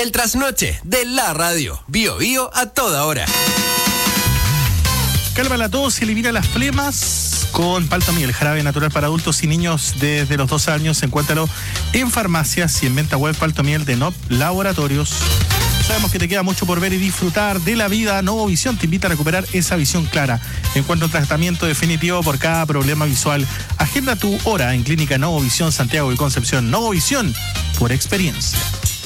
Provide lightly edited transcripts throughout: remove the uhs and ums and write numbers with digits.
El trasnoche de la radio. Bio Bio a toda hora. Calma la tos y elimina las flemas con Paltomiel, jarabe natural para adultos y niños desde los 2 años. Encuéntralo en farmacias y en venta web. Paltomiel de NOP Laboratorios. Sabemos que te queda mucho por ver y disfrutar de la vida. Novovisión te invita a recuperar esa visión clara. Encuentra un tratamiento definitivo por cada problema visual. Agenda tu hora en Clínica Novovisión Santiago y Concepción. Novovisión por experiencia.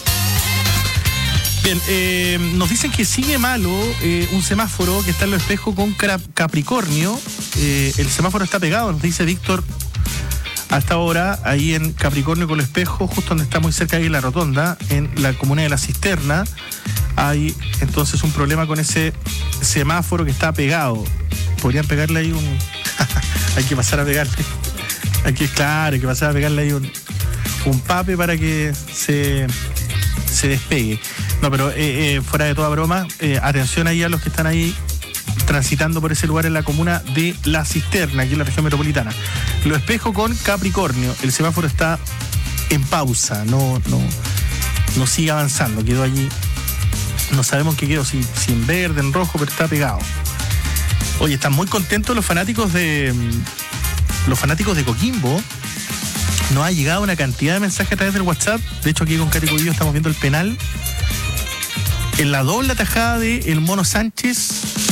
Bien, nos dicen que sigue malo un semáforo que está en los espejos con Capricornio. El semáforo está pegado, nos dice Víctor, hasta ahora, ahí en Capricornio con el espejo, justo donde está muy cerca ahí la rotonda, en la comuna de La Cisterna. Hay entonces un problema con ese semáforo que está pegado. Podrían pegarle ahí un... hay que pasar a pegarle. Hay que pasar a pegarle ahí un pape para que se despegue. No, pero fuera de toda broma, atención ahí a los que están ahí transitando por ese lugar en la comuna de La Cisterna, aquí en la región metropolitana. Lo espejo con Capricornio. El semáforo está en pausa, no sigue avanzando, quedó allí. No sabemos qué quedó, si en verde, en rojo, pero está pegado. Oye, están muy contentos los fanáticos de Coquimbo. Nos ha llegado una cantidad de mensajes a través del WhatsApp. De hecho, aquí con Cari Cudillo estamos viendo el penal. En la doble atajada de el Mono Sánchez.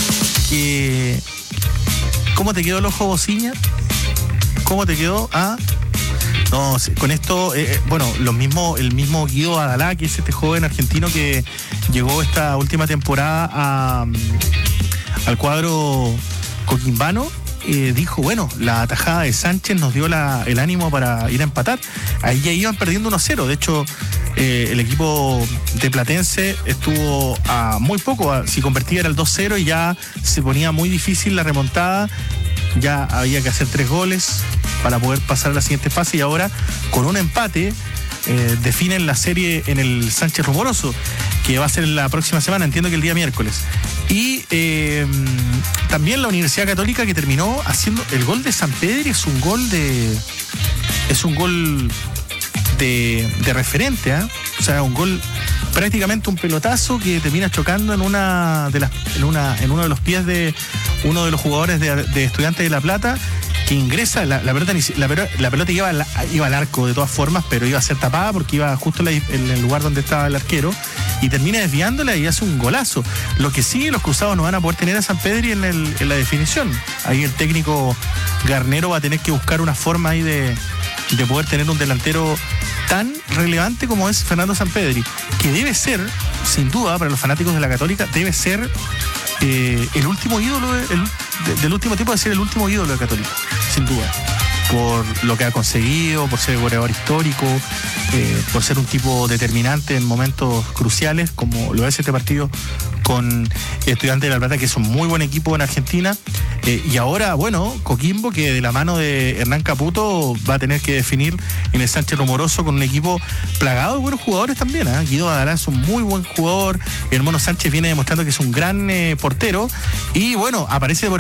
¿Cómo te quedó el ojo, Bociña? ¿Cómo te quedó? No, con esto, el mismo Guido Adalá, que es este joven argentino que llegó esta última temporada al cuadro coquimbano, dijo, la atajada de Sánchez nos dio el ánimo para ir a empatar. Ahí ya iban perdiendo 1-0. De hecho, el equipo de Platense estuvo a muy poco. Si convertía era el 2-0 y ya se ponía muy difícil la remontada. Ya había que hacer 3 goles para poder pasar a la siguiente fase, y ahora con un empate definen la serie en el Sánchez Rumoroso, que va a ser la próxima semana, entiendo que el día miércoles. Y también la Universidad Católica, que terminó haciendo el gol de San Pedro. Es un gol de referente, o sea, un gol, prácticamente un pelotazo que termina chocando en uno de los pies de uno de los jugadores de Estudiantes de La Plata, que ingresa, la pelota iba al arco de todas formas, pero iba a ser tapada porque iba justo en el lugar donde estaba el arquero, y termina desviándola y hace un golazo. Lo que sí, los cruzados no van a poder tener a San Pedri en la definición. Ahí el técnico Garnero va a tener que buscar una forma ahí de poder tener un delantero tan relevante como es Fernando Sampedri, que debe ser, sin duda, para los fanáticos de la Católica, debe ser el último ídolo del último tiempo, de ser el último ídolo de Católica, sin duda, por lo que ha conseguido, por ser goleador histórico, por ser un tipo determinante en momentos cruciales, como lo es este partido con Estudiantes de La Plata, que es un muy buen equipo en Argentina. Y ahora, Coquimbo, que de la mano de Hernán Caputo va a tener que definir en el Sánchez Rumoroso con un equipo plagado de buenos jugadores también. Guido Adalá es un muy buen jugador. El Mono Sánchez viene demostrando que es un gran portero. Y aparece por